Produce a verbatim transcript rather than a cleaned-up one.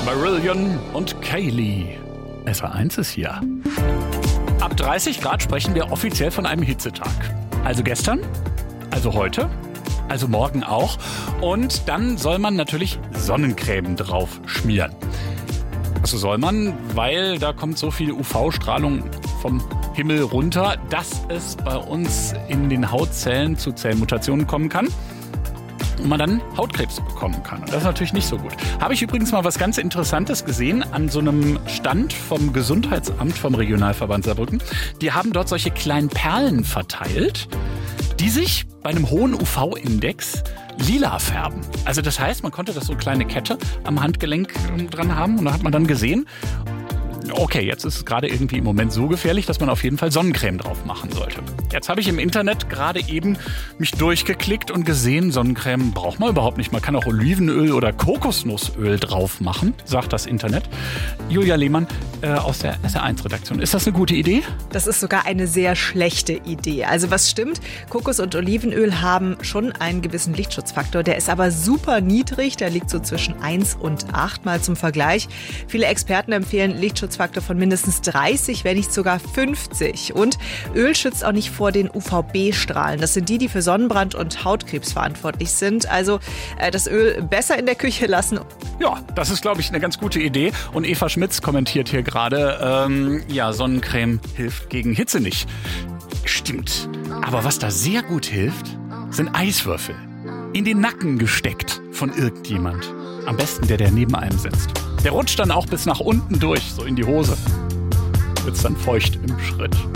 Marillion und Kaylee. S A eins ist hier. Ab dreißig Grad sprechen wir offiziell von einem Hitzetag. Also gestern, also heute, also morgen auch. Und dann soll man natürlich Sonnencreme drauf schmieren. Also soll man, weil da kommt so viel U V-Strahlung vom Himmel runter, dass es bei uns in den Hautzellen zu Zellmutationen kommen kann. Und man dann Hautkrebs bekommen kann. Und das ist natürlich nicht so gut. Habe ich übrigens mal was ganz Interessantes gesehen an so einem Stand vom Gesundheitsamt vom Regionalverband Saarbrücken. Die haben dort solche kleinen Perlen verteilt, die sich bei einem hohen U V-Index lila färben. Also das heißt, man konnte das so eine kleine Kette am Handgelenk dran haben und da hat man dann gesehen, okay, jetzt ist es gerade irgendwie im Moment so gefährlich, dass man auf jeden Fall Sonnencreme drauf machen sollte. Jetzt habe ich im Internet gerade eben mich durchgeklickt und gesehen, Sonnencreme braucht man überhaupt nicht. Man kann auch Olivenöl oder Kokosnussöl drauf machen, sagt das Internet. Julia Lehmann äh, aus der S A eins Redaktion. Ist das eine gute Idee? Das ist sogar eine sehr schlechte Idee. Also was stimmt, Kokos- und Olivenöl haben schon einen gewissen Lichtschutzfaktor. Der ist aber super niedrig. Der liegt so zwischen eins und acht. Mal zum Vergleich. Viele Experten empfehlen Lichtschutzfaktor von mindestens dreißig, wenn nicht sogar fünfzig. Und Öl schützt auch nicht vor den U V B-Strahlen. Das sind die, die für Sonnenbrand und Hautkrebs verantwortlich sind. Also äh, das Öl besser in der Küche lassen. Ja, das ist, glaube ich, eine ganz gute Idee. Und Eva Schmitz kommentiert hier gerade, ähm, ja, Sonnencreme hilft gegen Hitze nicht. Stimmt. Aber was da sehr gut hilft, sind Eiswürfel. In den Nacken gesteckt von irgendjemand. Am besten der, der neben einem sitzt. Der rutscht dann auch bis nach unten durch, so in die Hose. Wird's dann feucht im Schritt.